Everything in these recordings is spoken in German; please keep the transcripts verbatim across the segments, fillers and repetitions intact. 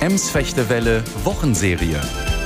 Ems Fechtewelle Wochenserie.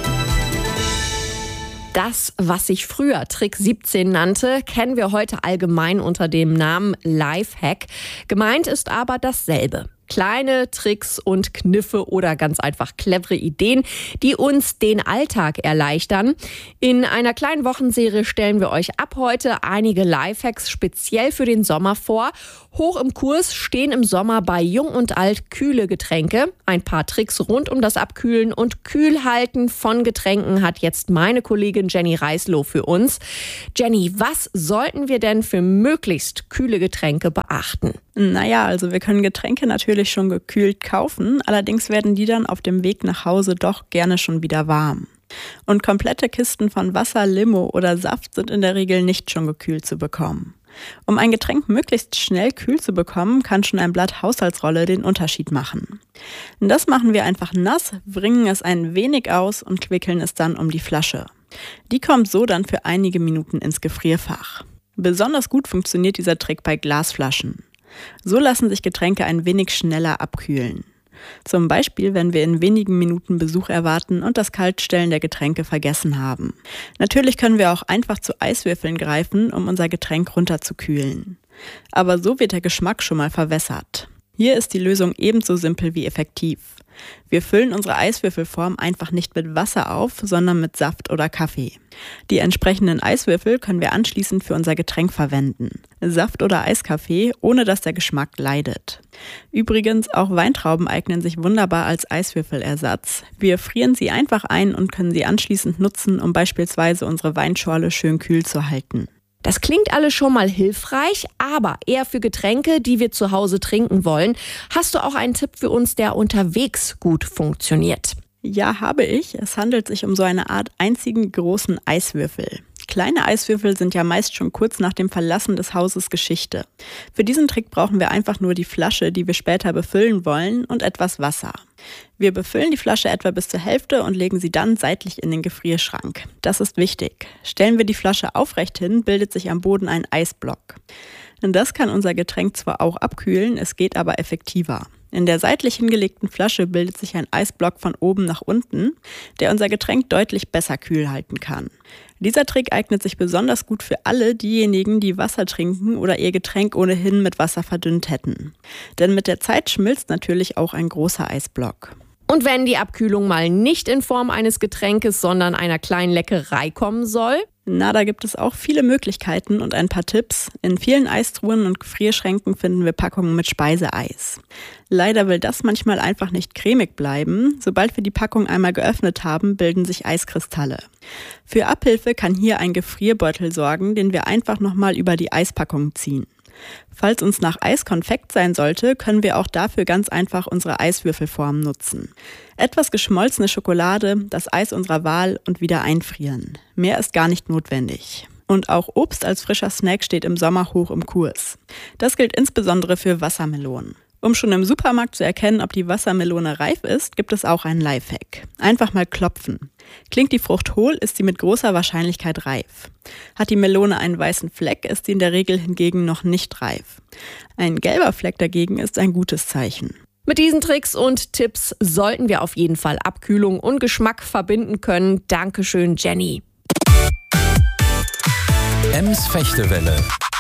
Das, was sich früher Trick siebzehn nannte, kennen wir heute allgemein unter dem Namen Lifehack. Gemeint ist aber dasselbe. Kleine Tricks und Kniffe oder ganz einfach clevere Ideen, die uns den Alltag erleichtern. In einer kleinen Wochenserie stellen wir euch ab heute einige Lifehacks speziell für den Sommer vor. Hoch im Kurs stehen im Sommer bei Jung und Alt kühle Getränke. Ein paar Tricks rund um das Abkühlen und Kühlhalten von Getränken hat jetzt meine Kollegin Jenny Reisloh für uns. Jenny, was sollten wir denn für möglichst kühle Getränke beachten? Naja, also wir können Getränke natürlich schon gekühlt kaufen, allerdings werden die dann auf dem Weg nach Hause doch gerne schon wieder warm. Und komplette Kisten von Wasser, Limo oder Saft sind in der Regel nicht schon gekühlt zu bekommen. Um ein Getränk möglichst schnell kühl zu bekommen, kann schon ein Blatt Haushaltsrolle den Unterschied machen. Das machen wir einfach nass, wringen es ein wenig aus und wickeln es dann um die Flasche. Die kommt so dann für einige Minuten ins Gefrierfach. Besonders gut funktioniert dieser Trick bei Glasflaschen. So lassen sich Getränke ein wenig schneller abkühlen. Zum Beispiel, wenn wir in wenigen Minuten Besuch erwarten und das Kaltstellen der Getränke vergessen haben. Natürlich können wir auch einfach zu Eiswürfeln greifen, um unser Getränk runterzukühlen. Aber so wird der Geschmack schon mal verwässert. Hier ist die Lösung ebenso simpel wie effektiv. Wir füllen unsere Eiswürfelform einfach nicht mit Wasser auf, sondern mit Saft oder Kaffee. Die entsprechenden Eiswürfel können wir anschließend für unser Getränk verwenden. Saft oder Eiskaffee, ohne dass der Geschmack leidet. Übrigens, auch Weintrauben eignen sich wunderbar als Eiswürfelersatz. Wir frieren sie einfach ein und können sie anschließend nutzen, um beispielsweise unsere Weinschorle schön kühl zu halten. Das klingt alles schon mal hilfreich, aber eher für Getränke, die wir zu Hause trinken wollen. Hast du auch einen Tipp für uns, der unterwegs gut funktioniert? Ja, habe ich. Es handelt sich um so eine Art einzigen großen Eiswürfel. Kleine Eiswürfel sind ja meist schon kurz nach dem Verlassen des Hauses Geschichte. Für diesen Trick brauchen wir einfach nur die Flasche, die wir später befüllen wollen, und etwas Wasser. Wir befüllen die Flasche etwa bis zur Hälfte und legen sie dann seitlich in den Gefrierschrank. Das ist wichtig. Stellen wir die Flasche aufrecht hin, bildet sich am Boden ein Eisblock. Das kann unser Getränk zwar auch abkühlen, es geht aber effektiver. In der seitlich hingelegten Flasche bildet sich ein Eisblock von oben nach unten, der unser Getränk deutlich besser kühl halten kann. Dieser Trick eignet sich besonders gut für alle diejenigen, die Wasser trinken oder ihr Getränk ohnehin mit Wasser verdünnt hätten. Denn mit der Zeit schmilzt natürlich auch ein großer Eisblock. Und wenn die Abkühlung mal nicht in Form eines Getränkes, sondern einer kleinen Leckerei kommen soll? Na, da gibt es auch viele Möglichkeiten und ein paar Tipps. In vielen Eistruhen und Gefrierschränken finden wir Packungen mit Speiseeis. Leider will das manchmal einfach nicht cremig bleiben. Sobald wir die Packung einmal geöffnet haben, bilden sich Eiskristalle. Für Abhilfe kann hier ein Gefrierbeutel sorgen, den wir einfach nochmal über die Eispackung ziehen. Falls uns nach Eis konfekt sein sollte, können wir auch dafür ganz einfach unsere Eiswürfelform nutzen. Etwas geschmolzene Schokolade, das Eis unserer Wahl und wieder einfrieren. Mehr ist gar nicht notwendig. Und auch Obst als frischer Snack steht im Sommer hoch im Kurs. Das gilt insbesondere für Wassermelonen. Um schon im Supermarkt zu erkennen, ob die Wassermelone reif ist, gibt es auch einen Lifehack. Einfach mal klopfen. Klingt die Frucht hohl, ist sie mit großer Wahrscheinlichkeit reif. Hat die Melone einen weißen Fleck, ist sie in der Regel hingegen noch nicht reif. Ein gelber Fleck dagegen ist ein gutes Zeichen. Mit diesen Tricks und Tipps sollten wir auf jeden Fall Abkühlung und Geschmack verbinden können. Dankeschön, Jenny. Ems Fechtewelle.